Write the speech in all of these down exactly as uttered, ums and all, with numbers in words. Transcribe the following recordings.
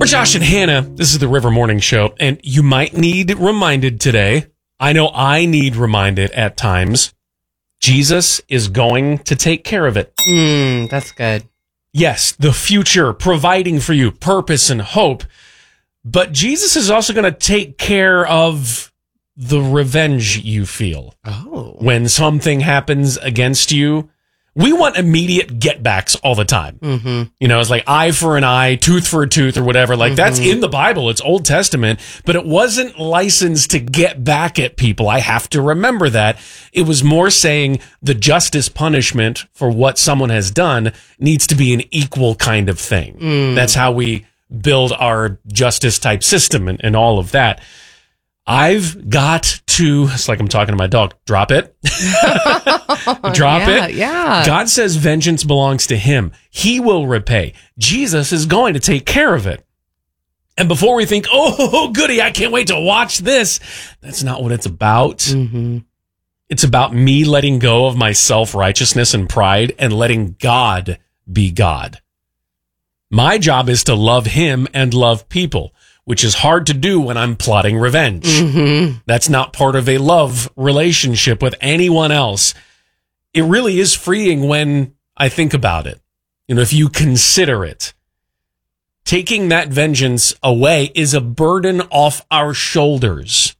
We're Josh and Hannah. This is the River Morning Show, and you might need reminded today. I know I need reminded at times. Jesus is going to take care of it. Mm, that's good. Yes, the future, providing for you purpose and hope. But Jesus is also going to take care of the revenge you feel. Oh. When something happens against you. We want immediate get-backs all the time. Mm-hmm. You know, it's like eye for an eye, tooth for a tooth, or whatever. Like, mm-hmm. That's in the Bible. It's Old Testament. But it wasn't licensed to get back at people. I have to remember that. It was more saying the justice punishment for what someone has done needs to be an equal kind of thing. Mm. That's how we build our justice-type system and, and all of that. I've got to, it's like I'm talking to my dog, drop it. Drop yeah, it. Yeah. God says vengeance belongs to him. He will repay. Jesus is going to take care of it. And before we think, oh, goody, I can't wait to watch this. That's not what it's about. Mm-hmm. It's about me letting go of my self-righteousness and pride and letting God be God. My job is to love him and love people, which is hard to do when I'm plotting revenge. Mm-hmm. That's not part of a love relationship with anyone else. It really is freeing when I think about it. You know, if you consider it. Taking that vengeance away is a burden off our shoulders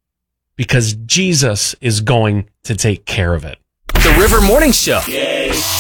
because Jesus is going to take care of it. The River Morning Show.